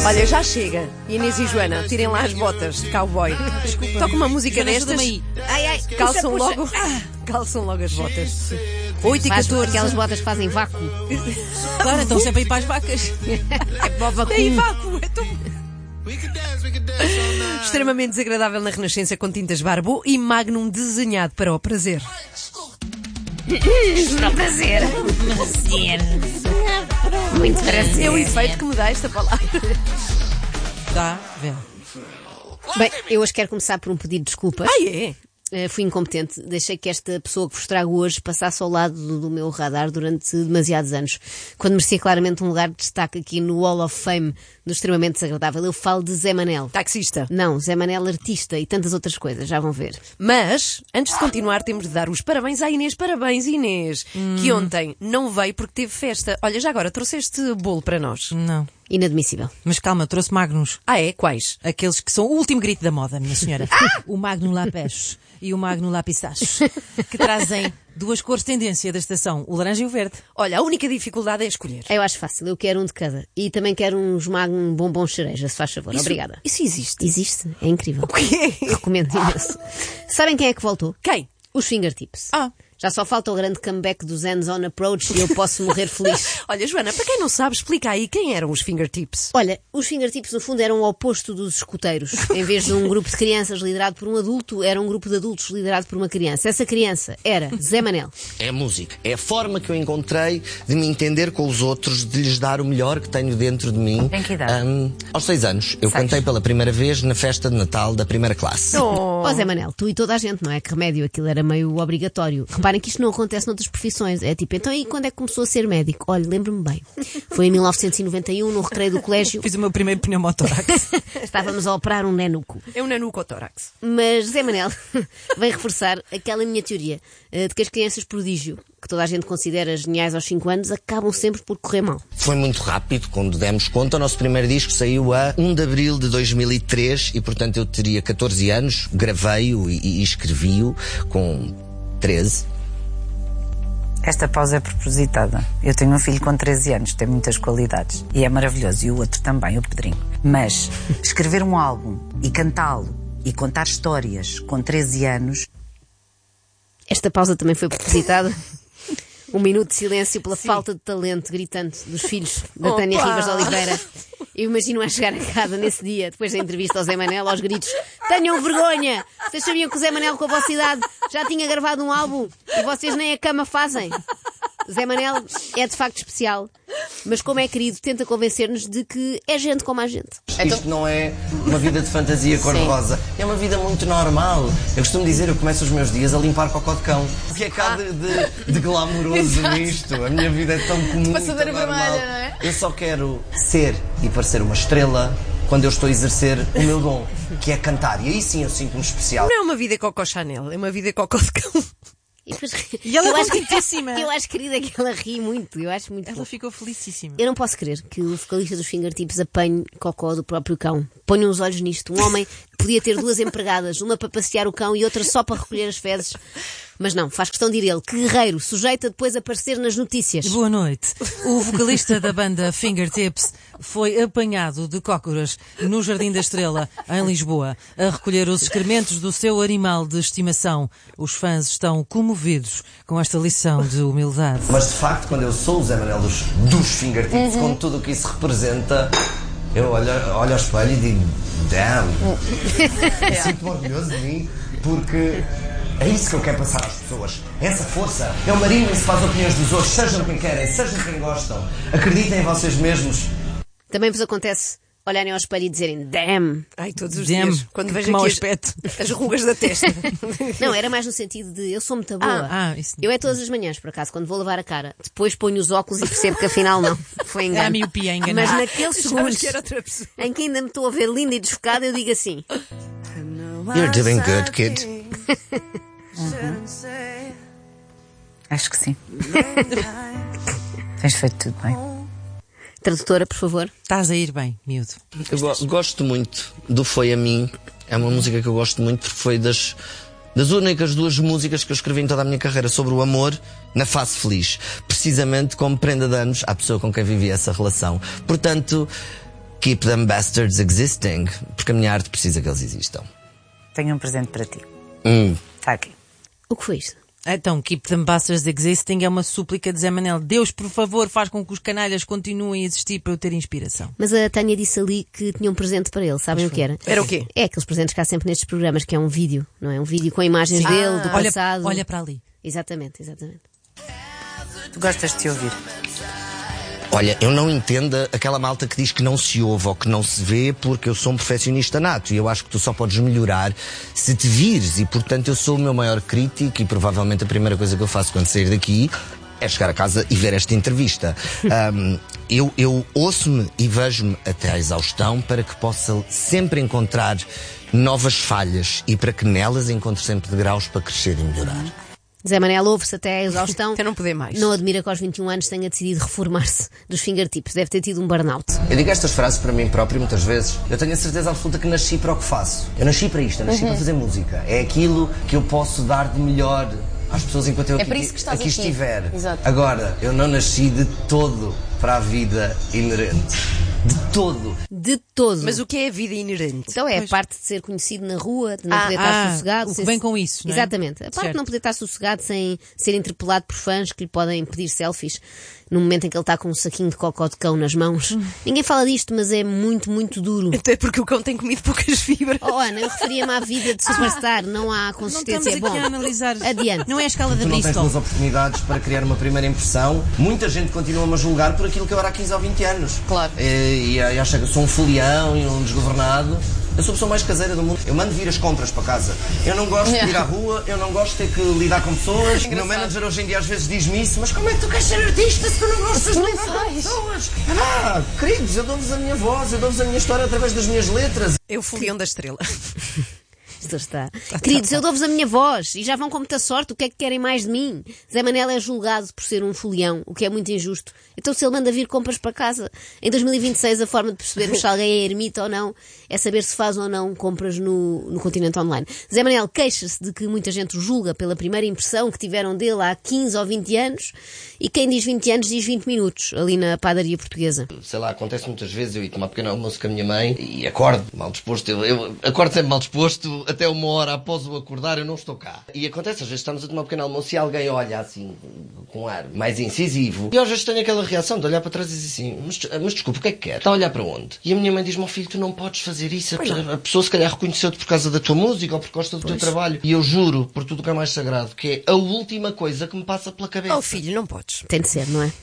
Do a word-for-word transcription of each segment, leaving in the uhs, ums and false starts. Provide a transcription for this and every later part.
Olha, já chega. Inês e Joana, tirem lá as botas de cowboy. Toca uma música Joana, destas. ajuda-me Ai, ai, calçam puxa, logo. Ah. Calçam logo as botas. oito e Faz catorze. aquelas botas que fazem vácuo. Claro, estão sempre a ir para as vacas. É para o vácuo. Tem vácuo, é tão... Extremamente desagradável na Renascença, com tintas Barbo e Magnum desenhado para o prazer. Para o prazer. Prazer. Muito prazer. É o efeito que me dá esta palavra. Dá, vê. Bem, eu hoje quero começar por um pedido de desculpas. Ah, é? Uh, fui incompetente. Deixei que esta pessoa que vos trago hoje passasse ao lado do, do meu radar durante demasiados anos, quando merecia claramente um lugar de destaque aqui no Hall of Fame do extremamente desagradável. Eu falo de Zé Manel. Taxista. Não, Zé Manel artista e tantas outras coisas, já vão ver. Mas, antes de continuar, temos de dar os parabéns à Inês. Parabéns, Inês, hum. que ontem não veio porque teve festa. Olha, já agora, trouxeste bolo para nós? Não. Inadmissível. Mas calma, trouxe Magnus. Ah, é? Quais? Aqueles que são o último grito da moda, minha senhora. O Magnum Lapés e o Magnum Lapistache, que trazem duas cores de tendência da estação, o laranja e o verde. Olha, a única dificuldade é escolher. Eu acho fácil, eu quero um de cada. E também quero uns Magnum bombons cereja, se faz favor. Isso, Obrigada. Isso existe? Existe, é incrível. O quê? Recomendo imenso. Sabem quem é que voltou? Quem? Os Fingertips. Ah. Já só falta o grande comeback dos Hands-On Approach e eu posso morrer feliz. Olha, Joana, para quem não sabe, explica aí quem eram os Fingertips. Olha, os Fingertips no fundo eram o oposto dos escuteiros. Em vez de um grupo de crianças liderado por um adulto, era um grupo de adultos liderado por uma criança. Essa criança era Zé Manel. É a música. É a forma que eu encontrei de me entender com os outros, de lhes dar o melhor que tenho dentro de mim. Em que idade? Um, aos seis anos. Eu Seis. cantei pela primeira vez na festa de Natal da primeira classe. Ó oh. oh, Zé Manel, tu e toda a gente, não é? Que remédio, aquilo era meio obrigatório. Reparem que isto não acontece noutras profissões. É tipo, então e quando é que começou a ser médico? Olha, lembro-me bem. Foi em mil novecentos e noventa e um, no recreio do colégio. Fiz o meu primeiro pneumotórax. Estávamos a operar um nenuco. É um nanucotórax. Mas Zé Manel vem reforçar aquela minha teoria uh, de que as crianças prodígio, que toda a gente considera geniais aos cinco anos, acabam sempre por correr mal. Foi muito rápido, quando demos conta. O nosso primeiro disco saiu a primeiro de abril de dois mil e três e, portanto, eu teria catorze anos, gravei-o e, e escrevi-o com treze. Esta pausa é propositada. Eu tenho um filho com treze anos, tem muitas qualidades. E é maravilhoso. E o outro também, o Pedrinho. Mas escrever um álbum e cantá-lo e contar histórias com treze anos... Esta pausa também foi propositada. Um minuto de silêncio pela Sim. falta de talento gritante dos filhos da Opa! Tânia Rivas de Oliveira. Eu imagino a chegar a casa nesse dia, depois da entrevista ao Zé Manel, aos gritos: tenham vergonha! Vocês sabiam que o Zé Manel, com a vossa idade, já tinha gravado um álbum e vocês nem a cama fazem? Zé Manel é de facto especial, mas como é querido, tenta convencer-nos de que é gente como a gente. Isto não é uma vida de fantasia cor-de-rosa, é uma vida muito normal. Eu costumo dizer, eu começo os meus dias a limpar cocó de cão. O que é que há de, de, de glamouroso nisto? A minha vida é tão comum, Passadeira tão normal. vermelha, não é? Eu só quero ser e parecer uma estrela quando eu estou a exercer o meu dom, que é cantar. E aí sim eu sinto-me especial. Não é uma vida Coco Chanel, é uma vida Coco de cão. E, depois, E ela eu é acho que- contentíssima. Eu acho, querida, que ela ri muito. Eu acho muito Ela fofo. ficou felicíssima. Eu não posso crer que o vocalista dos Fingertips apanhe cocó do próprio cão. Ponham os olhos nisto. Um homem que podia ter duas empregadas, uma para passear o cão e outra só para recolher as fezes. Mas não, faz questão de ir ele, que guerreiro, sujeito a depois aparecer nas notícias. Boa noite. O vocalista da banda Fingertips foi apanhado de cócoras no Jardim da Estrela, em Lisboa, a recolher os excrementos do seu animal de estimação. Os fãs estão comovidos com esta lição de humildade. Mas de facto, quando eu sou o Zé Manel dos, dos Fingertips, com tudo o que isso representa, eu olho, olho ao espelho e digo: damn! Sinto-me orgulhoso de mim, porque é isso que eu quero passar às pessoas. Essa força. É o marinho se faz opiniões dos outros, sejam quem querem, sejam quem gostam. Acreditem em vocês mesmos. Também vos acontece olharem ao espelho e dizerem damn. Ai, todos os Damn, dias. Quando que vejo mau aqui aspecto. as, as rugas da testa. Não, era mais no sentido de eu sou muito boa. Ah, ah, isso- Eu é todas as manhãs, por acaso, quando vou lavar a cara. Depois ponho os óculos e percebo que afinal não. Foi engano. É a miopia, enganar. Mas naqueles Achavas segundos que era outra pessoa. em que ainda me estou a ver linda e desfocada, eu digo assim: You're doing good, kid. Acho que sim. Tens feito tudo bem. tradutora, por favor. Estás a ir bem, miúdo. Eu go- gosto muito do Foi a Mim. É uma música que eu gosto muito porque foi das, das únicas duas músicas que eu escrevi em toda a minha carreira sobre o amor na fase feliz. Precisamente como prenda de anos à pessoa com quem vivi essa relação. Portanto, keep them bastards existing, porque a minha arte precisa que eles existam. Tenho um presente para ti. Hum. Está aqui. O que foi isto? Então, Keep Them Bastards Existing é uma súplica de Zé Manel. Deus, por favor, faz com que os canalhas continuem a existir para eu ter inspiração. Mas a Tânia disse ali que tinha um presente para ele. Sabem o que era? Era o quê? É aqueles presentes que há sempre nestes programas, que é um vídeo, não é? Um vídeo com imagens dele, do Olha, passado. olha para ali. Exatamente, exatamente. Tu gostas de te ouvir? Olha, eu não entendo aquela malta que diz que não se ouve ou que não se vê, porque eu sou um perfeccionista nato e eu acho que tu só podes melhorar se te vires, e portanto eu sou o meu maior crítico, e provavelmente a primeira coisa que eu faço quando sair daqui é chegar a casa e ver esta entrevista. um, eu, eu ouço-me e vejo-me até à exaustão para que possa sempre encontrar novas falhas e para que nelas encontre sempre degraus para crescer e melhorar. Zé Manel ouve-se até à exaustão. Até não poder mais. Não admira que aos vinte e um anos tenha decidido reformar-se dos fingertips. Deve ter tido um burnout. Eu digo estas frases para mim próprio muitas vezes. Eu tenho a certeza absoluta que nasci para o que faço. Eu nasci para isto, eu nasci Uhum. para fazer música. É aquilo que eu posso dar de melhor às pessoas enquanto eu É aqui, por isso que estás aqui aqui. estiver. Exato. Agora, eu não nasci de todo para a vida inerente. De todo. De todo. Mas o que é a vida inerente? Então é a parte de ser conhecido na rua, de não Ah, poder estar ah, sossegado. o que sem- vem com isso, não é? Exatamente. A parte Certo. de não poder estar sossegado sem ser interpelado por fãs que lhe podem pedir selfies no momento em que ele está com um saquinho de cocó de cão nas mãos. Hum. Ninguém fala disto, mas é muito, muito duro. Até porque o cão tem comido poucas fibras. Oh Ana, eu referia-me à vida de superstar, não à Não consistência. estamos aqui Bom, a analisar. adiante. Não é a escala da Tu não tens Bristol. duas oportunidades para criar uma primeira impressão. Muita gente continua-me a julgar por aquilo que eu era há quinze ou vinte anos. Claro. E, e acha que eu sou um folião e um desgovernado. Eu sou a pessoa mais caseira do mundo. Eu mando vir as compras para casa. Eu não gosto de ir à rua, eu não gosto de ter que lidar com pessoas. E o meu manager hoje em dia às vezes diz-me isso, mas como é que tu queres ser artista se tu não gostas de lidar com pessoas? Ah, queridos, eu dou-vos a minha voz, eu dou-vos a minha história através das minhas letras. É o folião da estrela. Isto está. Queridos, eu dou-vos a minha voz e já vão com muita sorte. O que é que querem mais de mim? Zé Manel é julgado por ser um folião, o que é muito injusto. Então, se ele manda vir compras para casa, em dois mil e vinte e seis, a forma de percebermos se alguém é ermita ou não é saber se faz ou não compras no, no continente online. Zé Manel queixa-se de que muita gente o julga pela primeira impressão que tiveram dele há quinze ou vinte anos, e quem diz vinte anos diz vinte minutos, ali na padaria portuguesa. Sei lá, acontece muitas vezes eu ir tomar pequeno almoço com a minha mãe e acordo mal disposto. Eu, eu acordo sempre mal disposto, até uma hora após o acordar eu não estou cá. E acontece, às vezes estamos a tomar um pequeno almoço e alguém olha assim, com um ar mais incisivo. E às vezes tenho aquela reação de olhar para trás e dizer assim, mas, mas desculpa, o que é que quer? Está a olhar para onde? E a minha mãe diz-me, oh filho, tu não podes fazer isso. A, a pessoa se calhar reconheceu-te por causa da tua música ou por causa do teu trabalho. E eu juro, por tudo que é mais sagrado, que é a última coisa que me passa pela cabeça. Oh filho, não podes. Tem de ser, não é?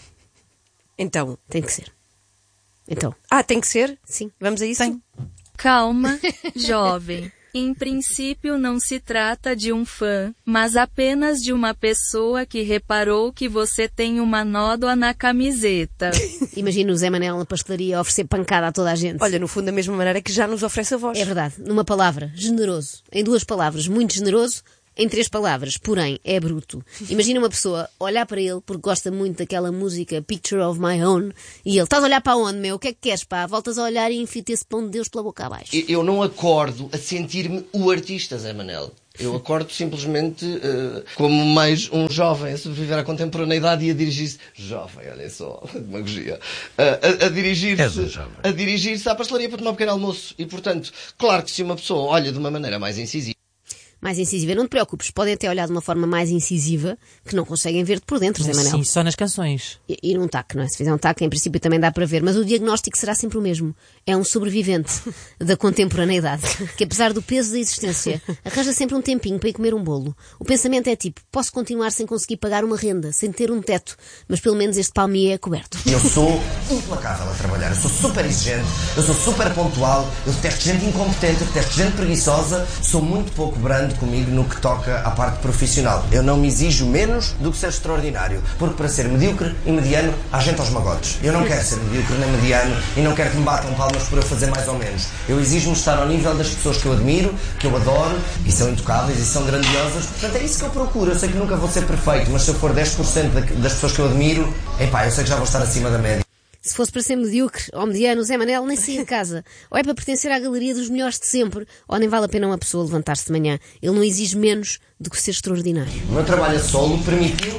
Então. Tem que ser. Então, Ah, tem que ser? sim. Vamos a isso? Tem. Calma, jovem. Em princípio, não se trata de um fã, mas apenas de uma pessoa que reparou que você tem uma nódoa na camiseta. Imagina o Zé Manel na pastelaria a oferecer pancada a toda a gente. Olha, no fundo, da mesma maneira que já nos oferece a voz. É verdade. Numa palavra, generoso. Em duas palavras, muito generoso. Em três palavras, porém, é bruto. Imagina uma pessoa olhar para ele porque gosta muito daquela música Picture of My Own e ele, estás a olhar para onde, meu? O que é que queres, pá? Voltas a olhar e enfia esse pão de Deus pela boca abaixo. Eu- Eu não acordo a sentir-me o artista, Zé Manel. Eu acordo simplesmente uh, como mais um jovem a sobreviver à contemporaneidade e a dirigir-se... Jovem, olhem só, demagogia. Uh, a, a dirigir-se a dirigir-se à pastelaria para tomar um pequeno almoço. E, portanto, claro que se uma pessoa olha de uma maneira mais incisiva, Mais incisiva. Não te preocupes, podem até olhar de uma forma mais incisiva que não conseguem ver-te por dentro, Zé Manel. Sim, só nas canções. E, e num taque, não é? Se fizer um taque, em princípio também dá para ver. Mas o diagnóstico será sempre o mesmo. É um sobrevivente da contemporaneidade, que apesar do peso da existência, arranja sempre um tempinho para ir comer um bolo. O pensamento é tipo, posso continuar sem conseguir pagar uma renda, sem ter um teto, mas pelo menos este palmier é coberto. eu sou implacável a trabalhar. Eu sou super exigente, eu sou super pontual, eu detesto gente incompetente, eu detesto gente preguiçosa, sou muito pouco brando comigo no que toca à parte profissional. Eu não me exijo menos do que ser extraordinário, porque para ser medíocre e mediano há gente aos magotes. Eu não quero ser medíocre nem mediano e não quero que me batam palmas por eu fazer mais ou menos. Eu exijo-me estar ao nível das pessoas que eu admiro, que eu adoro, e são intocáveis e são grandiosas. Portanto, é isso que eu procuro. Eu sei que nunca vou ser perfeito, mas se eu for dez por cento das pessoas que eu admiro, epá, eu sei que já vou estar acima da média. Se fosse para ser medíocre ou mediano, Zé Manel nem saía de casa. Ou é para pertencer à galeria dos melhores de sempre, ou nem vale a pena uma pessoa levantar-se de manhã. Ele não exige menos do que ser extraordinário. O meu trabalho a solo permitiu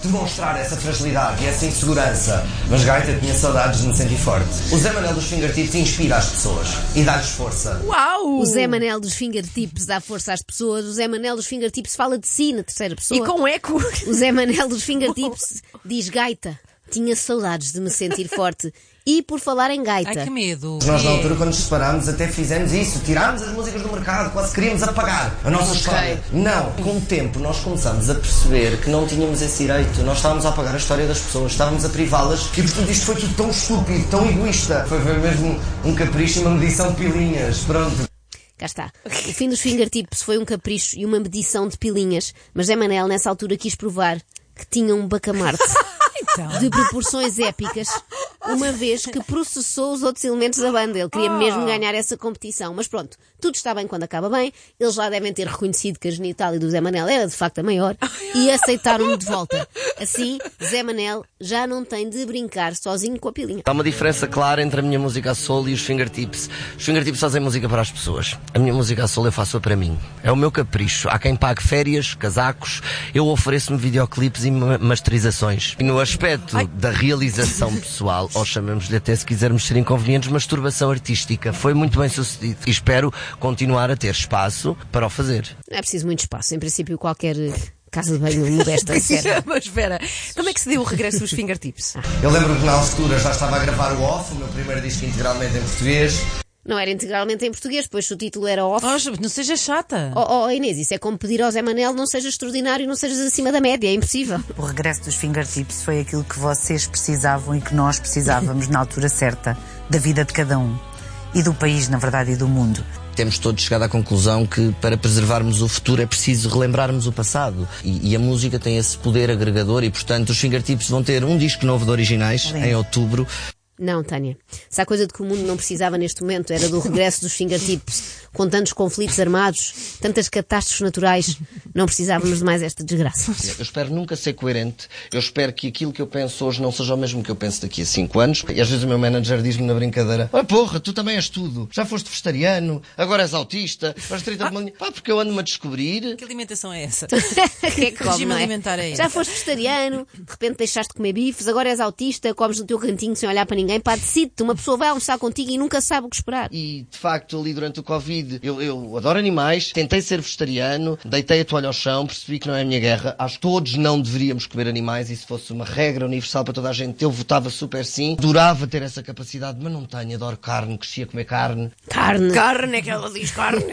demonstrar essa fragilidade e essa insegurança. Mas Gaita tinha saudades de me sentir forte. O Zé Manel dos Fingertips inspira as pessoas e dá-lhes força. Uau! O Zé Manel dos Fingertips dá força às pessoas. O Zé Manel dos Fingertips fala de si na terceira pessoa. E com eco. O Zé Manel dos Fingertips diz: Gaita, tinha saudades de me sentir forte. E por falar em gaita... Ai, que medo. Nós, na altura, quando nos separámos, até fizemos isso. Tirámos as músicas do mercado, quase queríamos apagar a nossa história. Não, com o tempo, nós começámos a perceber que não tínhamos esse direito. Nós estávamos a apagar a história das pessoas, estávamos a privá-las. E, portanto, isto foi tudo tão estúpido, tão egoísta. Foi, foi mesmo um capricho e uma medição de pilinhas. Pronto. Cá está. O fim dos Fingertips foi um capricho e uma medição de pilinhas. Mas Zé Manel, nessa altura, quis provar que tinha um bacamarte Então. de proporções épicas, uma vez que processou os outros elementos da banda. Ele queria mesmo ganhar essa competição. Mas pronto, tudo está bem quando acaba bem. Eles já devem ter reconhecido que a genitália do Zé Manel era de facto a maior e aceitaram-me de volta. Assim, Zé Manel já não tem de brincar sozinho com a pilinha. Há uma diferença clara entre a minha música a solo e os Fingertips. Os Fingertips fazem música para as pessoas. A minha música a solo eu faço-a para mim. É o meu capricho. Há quem pague férias, casacos. Eu ofereço-me videoclipes e ma- masterizações. E no aspecto Ai. da realização pessoal, ou chamamos-lhe até, se quisermos ser inconvenientes, masturbação artística, foi muito bem sucedido. E espero continuar a ter espaço para o fazer. Não é preciso muito espaço. Em princípio, qualquer casa de banho modesta serve. Mas espera, como é que se deu o regresso dos Fingertips? Eu lembro que na altura já estava a gravar o Off, o meu primeiro disco integralmente em português. Não era integralmente em português, pois o título era Off. Oh, não seja chata. Oh, oh Inês, isso é como pedir ao Zé Manel: não sejas extraordinário, não sejas acima da média, é impossível. O regresso dos Fingertips foi aquilo que vocês precisavam e que nós precisávamos na altura certa, da vida de cada um. E do país, na verdade, e do mundo. Temos todos chegado à conclusão que para preservarmos o futuro é preciso relembrarmos o passado. E, e a música tem esse poder agregador e, portanto, os Fingertips vão ter um disco novo de originais Lindo. em outubro. Não, Tânia. Se há coisa de que o mundo não precisava neste momento era do regresso dos Fingertips, com tantos conflitos armados, tantas catástrofes naturais, não precisávamos de mais esta desgraça. Eu espero nunca ser coerente. Eu espero que aquilo que eu penso hoje não seja o mesmo que eu penso daqui a cinco anos. E às vezes o meu manager diz-me na brincadeira: "Ah, porra, tu também és tudo. Já foste vegetariano, agora és autista, vais trinta de manhã." Pá, porque eu ando-me a descobrir. Que alimentação é essa? Que é que come, regime não é? alimentar é esse? Já foste vegetariano, de repente deixaste de comer bifes, agora és autista, comes no teu cantinho sem olhar para ninguém. Pá, decide-te, uma pessoa vai almoçar contigo e nunca sabe o que esperar. E, de facto, ali durante o Covid, eu, eu adoro animais, tentei ser vegetariano, deitei a toalha ao chão, percebi que não é a minha guerra. Acho que todos não deveríamos comer animais, e se fosse uma regra universal para toda a gente, eu votava super sim. Adorava ter essa capacidade, mas não tenho. Adoro carne, cresci a comer carne. Carne. Carne, é que ela diz carne.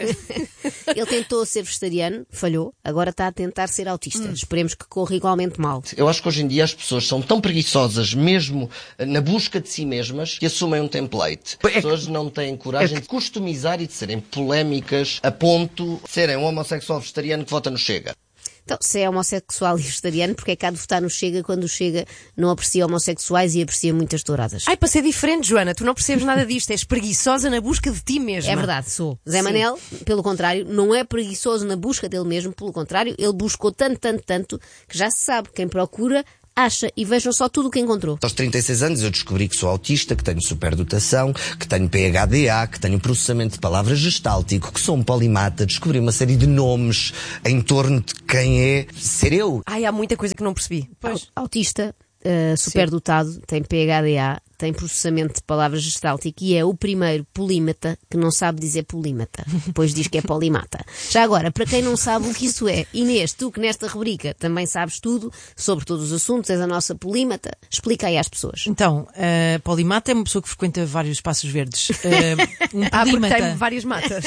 Ele tentou ser vegetariano, falhou, agora está a tentar ser autista. Esperemos que corra igualmente mal. Eu acho que hoje em dia as pessoas são tão preguiçosas, mesmo na busca de si mesmas, que assumem um template. As pessoas não têm coragem de customizar e de serem polémicas a ponto de serem um homossexual vegetariano que vota no Chega. Então, se é homossexual e vegetariano, porque é que há de votar no Chega quando o Chega não aprecia homossexuais e aprecia muitas touradas? Ai, para ser diferente, Joana, tu não percebes nada disto. És preguiçosa na busca de ti mesma. É verdade, sou. Zé Manel, pelo contrário, não é preguiçoso na busca dele mesmo, pelo contrário, ele buscou tanto, tanto, tanto, que já se sabe, quem procura acha, e vejam só tudo o que encontrou. Aos trinta e seis anos eu descobri que sou autista, que tenho superdotação, que tenho P H D A, que tenho processamento de palavras gestáltico, que sou um polimata. Descobri uma série de nomes em torno de quem é ser eu. Ai, há muita coisa que não percebi. Pois. Autista, uh, superdotado, tem P H D A, tem processamento de palavras gestáltico e é o primeiro polímata que não sabe dizer polímata, pois diz que é polimata. Já agora, para quem não sabe o que isso é, Inês, tu que nesta rubrica também sabes tudo sobre todos os assuntos, és a nossa polímata, explica aí às pessoas. Então, uh, polimata é uma pessoa que frequenta vários espaços verdes. Uh, um Ah, porque polímata, tem várias matas.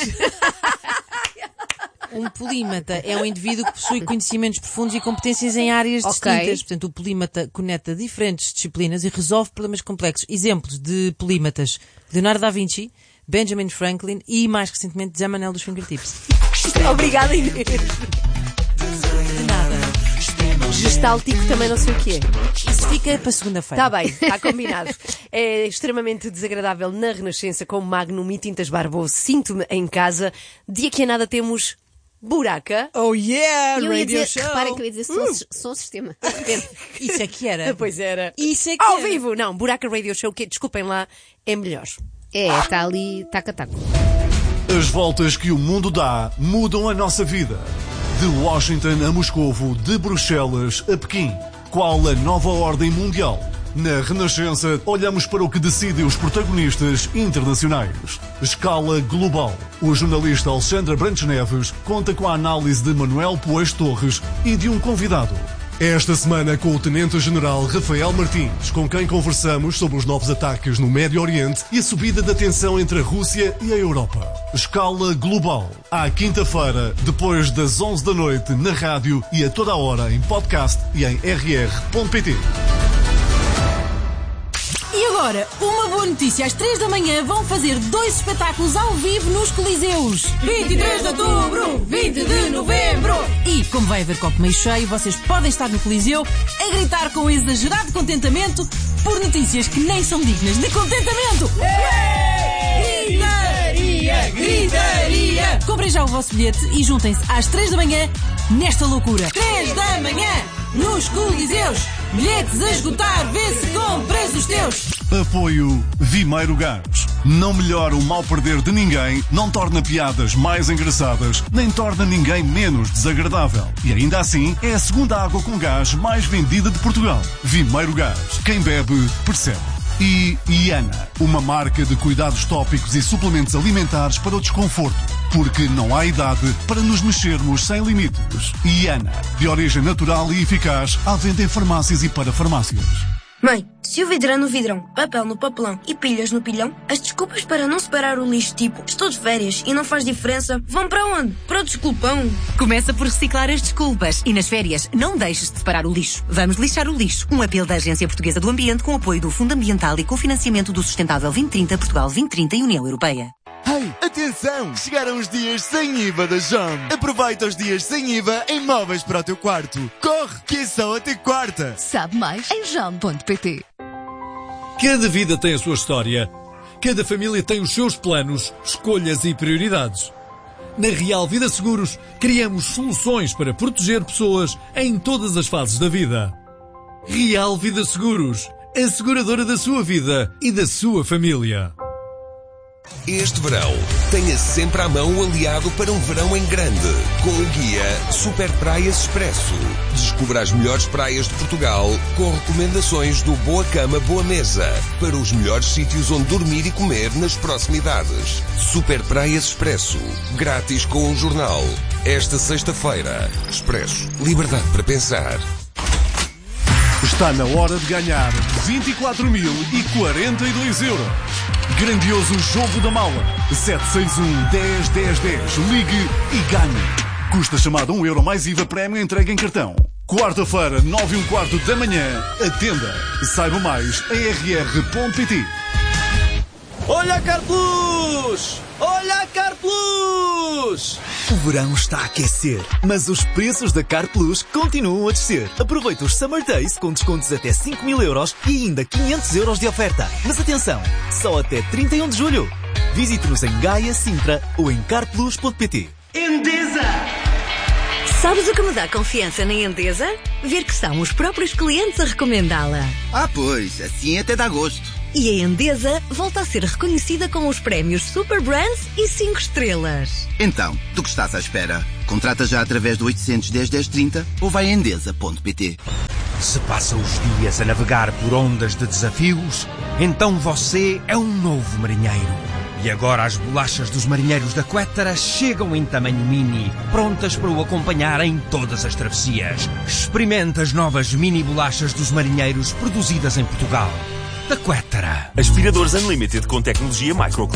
um polímata é um indivíduo que possui conhecimentos profundos e competências em áreas Ok. distintas. Portanto, o polímata conecta diferentes disciplinas e resolve problemas complexos. Exemplos de polímatas: Leonardo da Vinci, Benjamin Franklin e, mais recentemente, Zé Manel dos Fingertips. Obrigada, Inês. De nada. Gestáltico também não sei o que é. Isso fica para segunda-feira. Está bem, está combinado. É extremamente desagradável na Renascença com Magnum e Tintas Barboso. Sinto-me em casa. Dia que a nada temos Buraca. Oh yeah, E eu ia radio dizer, show. reparem que eu ia dizer som, som sistema. De repente. Isso é que era. Pois era. Isso é que Ao era. vivo. Não, Buraca Radio Show, que desculpem lá, é melhor. É, está ali, taca-taco. As voltas que o mundo dá mudam a nossa vida. De Washington a Moscovo, de Bruxelas a Pequim. qual a nova ordem mundial. Na Renascença, olhamos para o que decidem os protagonistas internacionais. Escala global. O jornalista Alexandra Brantes Neves conta com a análise de Manuel Poés Torres e de um convidado. Esta semana com o Tenente-General Rafael Martins, com quem conversamos sobre os novos ataques no Médio Oriente e a subida da tensão entre a Rússia e a Europa. Escala global. À quinta-feira, depois das onze da noite, na rádio e a toda a hora em podcast e em r r ponto p t. E agora, uma boa notícia. Às três da manhã vão fazer dois espetáculos ao vivo nos Coliseus. vinte e três de outubro, vinte de novembro. E, como vai haver copo meio cheio, vocês podem estar no Coliseu a gritar com exagerado contentamento por notícias que nem são dignas de contentamento. Gritaria, gritaria. Comprem já o vosso bilhete e juntem-se às três da manhã nesta loucura. três da manhã, nos Coliseus. Bilhetes a esgotar, vê se compras os teus. Apoio Vimeiro Gás. Não melhora o mal perder de ninguém, não torna piadas mais engraçadas, nem torna ninguém menos desagradável. E ainda assim, é a segunda água com gás mais vendida de Portugal. Vimeiro Gás. Quem bebe, percebe. E Iana, uma marca de cuidados tópicos e suplementos alimentares para o desconforto. Porque não há idade para nos mexermos sem limites. Iana, de origem natural e eficaz, à venda em farmácias e para farmácias. Mãe, se o vidrão no vidrão, papel no papelão e pilhas no pilhão, as desculpas para não separar o lixo, tipo, estou de férias e não faz diferença, vão para onde? Para o desculpão. Começa por reciclar as desculpas e nas férias não deixes de separar o lixo. Vamos lixar o lixo. Um apelo da Agência Portuguesa do Ambiente com apoio do Fundo Ambiental e cofinanciamento do Sustentável vinte trinta, Portugal vinte trinta e União Europeia. Hey, atenção! Chegaram os dias sem I V A da Jom. Aproveita os dias sem I V A em móveis para o teu quarto. Corre, que é só até quarta. Sabe mais em jom ponto p t. Cada vida tem a sua história. Cada família tem os seus planos, escolhas e prioridades. Na Real Vida Seguros, criamos soluções para proteger pessoas em todas as fases da vida. Real Vida Seguros, a seguradora da sua vida e da sua família. Este verão, tenha sempre à mão o aliado para um verão em grande, com o guia Super Praias Expresso. Descubra as melhores praias de Portugal, com recomendações do Boa Cama, Boa Mesa, para os melhores sítios onde dormir e comer nas proximidades. Super Praias Expresso, grátis com um jornal. Esta sexta-feira, Expresso, liberdade para pensar. Está na hora de ganhar vinte e quatro mil e quarenta e dois euros. Grandioso jogo da mala. sete seis um, dez, dez, dez. Ligue e ganhe. Custa chamada um euro mais I V A prémio entregue em cartão. Quarta-feira, nove e um quarto da manhã. Atenda. Saiba mais em r r ponto p t. Olha a Carplus! Olha a Carplus! O verão está a aquecer, mas os preços da Carplus continuam a descer. Aproveita os Summer Days com descontos até cinco mil euros e ainda quinhentos euros de oferta. Mas atenção, só até trinta e um de julho. Visite-nos em Gaia, Sintra ou em carplus ponto p t. Endesa! Sabes o que me dá confiança na Endesa? Ver que são os próprios clientes a recomendá-la. Ah, pois, assim até dá gosto. E a Endesa volta a ser reconhecida com os prémios Super Brands e cinco estrelas. Então, do que estás à espera? Contrata já através do oitocentos, dez, dez, trinta ou vai a endesa ponto p t. Se passa os dias a navegar por ondas de desafios, então você é um novo marinheiro. E agora as bolachas dos marinheiros da Quétara chegam em tamanho mini, prontas para o acompanhar em todas as travessias. Experimente as novas mini bolachas dos marinheiros produzidas em Portugal. Da Quétara. Aspiradores Unlimited com tecnologia micro